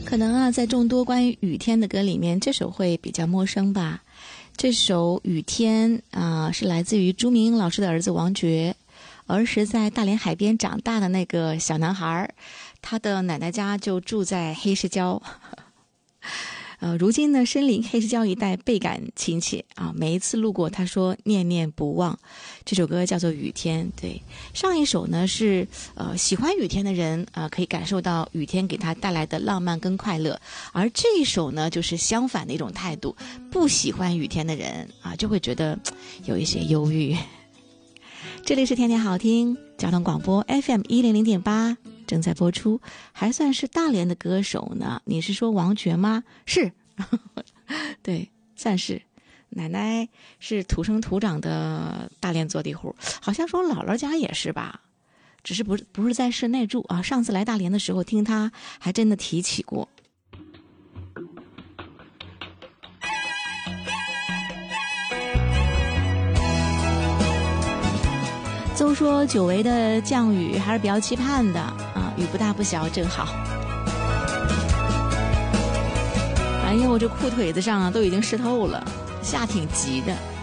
可能啊，在众多关于雨天的歌里面，这首会比较陌生吧。这首《雨天》是来自于朱明英老师的儿子王珏，儿时在大连海边长大的那个小男孩，他的奶奶家就住在黑石礁。如今呢，身临黑石礁一带，倍感亲切啊！每一次路过，他说念念不忘。这首歌叫做《雨天》。对，上一首呢是喜欢雨天的人可以感受到雨天给他带来的浪漫跟快乐，而这一首呢就是相反的一种态度，不喜欢雨天的人就会觉得有一些忧郁。这里是天天好听交通广播 FM100.8。正在播出，还算是大连的歌手呢。你是说王珏吗？是，对，算是。奶奶是土生土长的大连坐地户，好像说姥姥家也是吧，只是不是在市内住啊。上次来大连的时候，听他还真的提起过。都说久违的降雨还是比较期盼的雨不大不小，正好。哎呀，我这裤腿子上都已经湿透了，下挺急的。